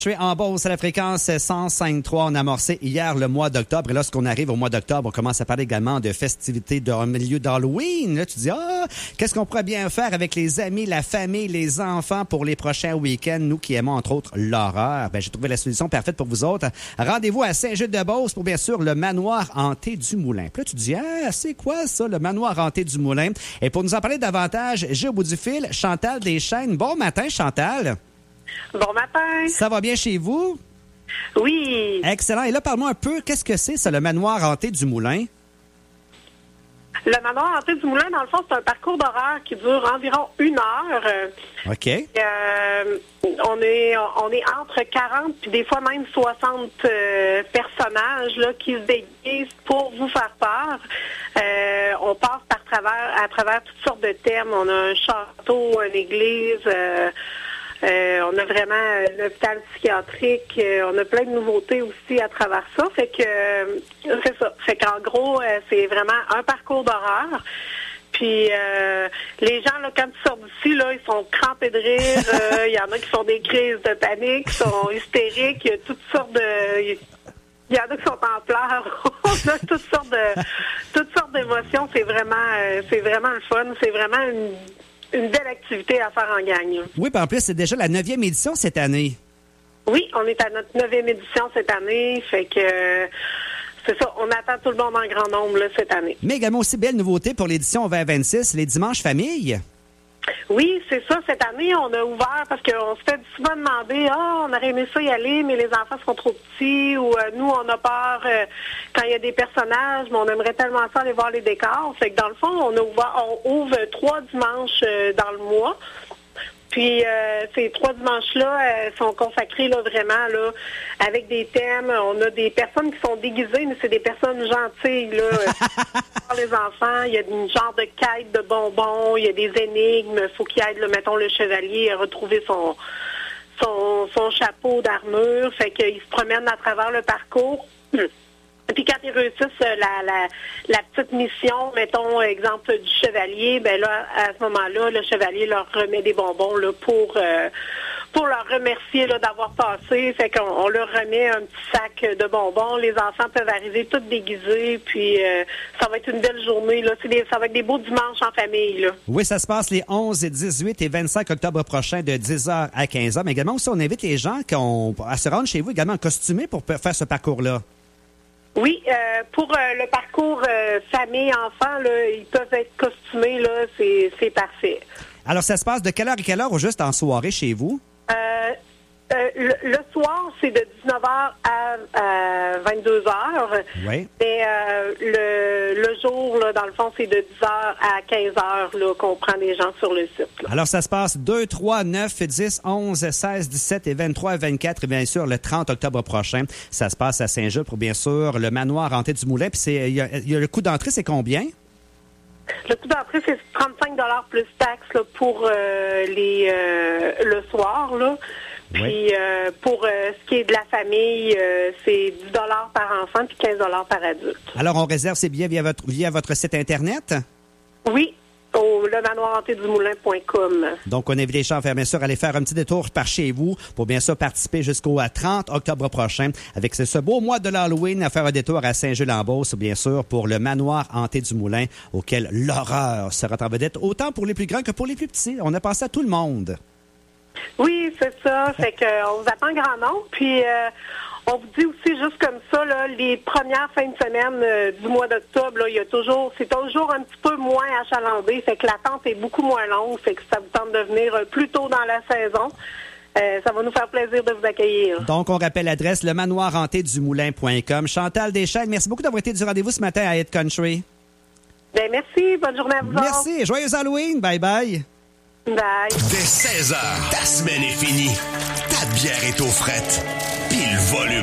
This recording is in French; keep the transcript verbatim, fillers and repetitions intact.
Je suis en Beauce à la fréquence cent cinq trois. On a amorcé hier le mois d'octobre. Et lorsqu'on arrive au mois d'octobre, on commence à parler également de festivités de milieu d'Halloween. Là, tu dis, ah, qu'est-ce qu'on pourrait bien faire avec les amis, la famille, les enfants pour les prochains week-ends, nous qui aimons entre autres l'horreur. Ben, j'ai trouvé la solution parfaite pour vous autres. Rendez-vous à Saint-Gilles-de-Beauce pour bien sûr le manoir hanté du Moulin. Puis là, tu dis, ah, c'est quoi ça, le manoir hanté du Moulin? Et pour nous en parler davantage, j'ai au bout du fil Chantal Deschênes. Bon matin, Chantal. Bon matin. Ça va bien chez vous? Oui. Excellent. Et là, parle-moi un peu, qu'est-ce que c'est, ça, le manoir hanté du Moulin? Le manoir hanté du Moulin, dans le fond, c'est un parcours d'horreur qui dure environ une heure. OK. Euh, on est on est entre quarante puis des fois même soixante euh, personnages là, qui se déguisent pour vous faire peur. Euh, on passe par travers à travers toutes sortes de thèmes. On a un château, une église... Euh, Euh, on a vraiment euh, l'hôpital psychiatrique, euh, on a plein de nouveautés aussi à travers ça. Fait que euh, c'est ça. Fait qu'en gros, euh, c'est vraiment un parcours d'horreur. Puis euh, les gens, là, quand ils sortent d'ici, là, ils sont crampés de rire. Il euh, y en a qui font des crises de panique, qui sont hystériques. Il y a toutes sortes de. Il y en a qui sont en pleurs. On a toutes sortes de toutes sortes d'émotions. C'est vraiment euh, c'est vraiment le fun. C'est vraiment une Une belle activité à faire en gang. Oui, puis en plus, c'est déjà la neuvième édition cette année. Oui, on est à notre neuvième édition cette année. Fait que euh, c'est ça, on attend tout le monde en grand nombre là, cette année. Mais également aussi, belle nouveauté pour l'édition vingt vingt-six, les dimanches famille. Oui, c'est ça. Cette année, on a ouvert parce qu'on se fait souvent demander « Ah, on aurait aimé ça y aller, mais les enfants sont trop petits. » Ou euh, « Nous, on a peur euh, quand il y a des personnages, mais on aimerait tellement ça aller voir les décors. » Fait que dans le fond, on a ouvert, on ouvre trois dimanches euh, dans le mois. Puis euh, ces trois dimanches-là euh, sont consacrés là, vraiment là, avec des thèmes. On a des personnes qui sont déguisées, mais c'est des personnes gentilles. Là, pour les enfants, il y a une genre de quête de bonbons, il y a des énigmes. Il faut qu'il aide, là, mettons, le chevalier à retrouver son son, son chapeau d'armure. Fait qu'il se promène à travers le parcours. Puis quand ils réussissent la, la, la petite mission, mettons, exemple du chevalier, ben là, à ce moment-là, le chevalier leur remet des bonbons là, pour euh, pour leur remercier là, d'avoir passé. Fait qu'on on leur remet un petit sac de bonbons. Les enfants peuvent arriver tous déguisés, puis euh, ça va être une belle journée. Là. C'est des, ça va être des beaux dimanches en famille. Là. Oui, ça se passe les onze, dix-huit et vingt-cinq octobre prochains de dix heures à quinze heures. Mais également aussi, on invite les gens qui ont, à se rendre chez vous également costumés pour faire ce parcours-là. Oui, euh, pour euh, le parcours euh, famille-enfant, là, ils peuvent être costumés, là, c'est, c'est parfait. Alors, ça se passe de quelle heure à quelle heure ou juste en soirée chez vous? Euh, euh, le, le soir, c'est de dix-neuf heures à, à vingt-deux heures. Oui. Et euh, le, le jour, là, dans le fond, c'est de dix heures à quinze heures là, qu'on prend les gens sur le site. Là. Alors, ça se passe deux, trois, neuf, dix, onze, seize, dix-sept et vingt-trois, vingt-quatre et bien sûr le trente octobre prochain. Ça se passe à Saint-Gilles pour bien sûr le manoir hanté du Moulin. Puis c'est, il y a, il y a le coût d'entrée, c'est combien? Le coût d'entrée, c'est trente-cinq dollars plus taxes là, pour euh, les euh, le soir, là. Puis oui. euh, pour euh, ce qui est de la famille, euh, c'est dix dollars par enfant puis quinze dollars par adulte. Alors, on réserve ces billets via votre, via votre site Internet? Oui, au le manoir hanté du moulin point com. Donc, on invite les gens à faire, bien sûr, aller faire un petit détour par chez vous pour, bien sûr, participer jusqu'au trente octobre prochain avec ce, ce beau mois de l'Halloween à faire un détour à Saint-Gilles-en-Beauce, bien sûr, pour le manoir hanté du Moulin auquel l'horreur sera en vedette, autant pour les plus grands que pour les plus petits. On a pensé à tout le monde. Oui, c'est ça. Fait que euh, on vous attend grand nombre. Puis euh, on vous dit aussi juste comme ça, là, les premières fins de semaine euh, du mois d'octobre, là, il y a toujours, c'est toujours un petit peu moins achalandé. Fait que l'attente est beaucoup moins longue. Fait que ça vous tente de venir euh, plus tôt dans la saison. Euh, ça va nous faire plaisir de vous accueillir. Donc, on rappelle l'adresse, le manoir hanté du moulin point com. Chantal Deschênes, merci beaucoup d'avoir été du rendez-vous ce matin à Hit Country. Ben merci. Bonne journée à vous. Merci. Autres. Joyeux Halloween. Bye bye. Bye. Dès seize heures, ta semaine est finie. Ta bière est aux frettes. Pile volume.